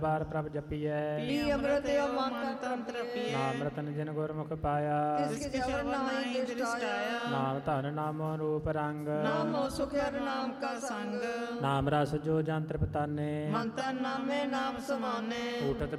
ਬਾਰ ਪ੍ਰਭ ਜਪੀਐ। ਪੀ ਅੰਮ੍ਰਿਤ ਮਨ ਤਨ ਤ੍ਰਪੀਐ। ਨਾਮ ਰਤਨ ਜਿਨ ਗੁਰਮੁਖ ਪਾਇਆ। ਤਿਸ ਕੇ ਚਰਨ ਨਾਹੀ ਦ੍ਰਿਸ਼ਟਾਇਆ। ਨਾਮ ਧਨ ਨਾਮੋ ਰੂਪ ਰੰਗ। ਨਾਮੋ ਸੁਖ ਹਰਿ ਨਾਮ ਕਾ ਸੰਗ। ਨਾਮ ਰਸ ਜੋ ਜਨ ਤ੍ਰਿਪਤਾਨੇ। ਮਨ ਤਨ ਨਾਮੇ ਨਾਮ ਸਮਾਨੇ। ਊਠਤ